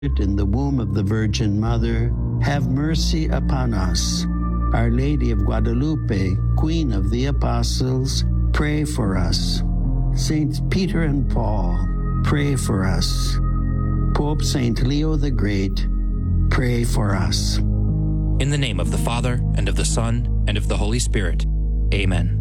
in the womb of the Virgin Mother, have mercy upon us. Our Lady of Guadalupe, Queen of the Apostles, pray for us. Saints Peter and Paul, pray for us. Pope Saint Leo the Great, pray for us. In the name of the Father, and of the Son, and of the Holy Spirit. Amen.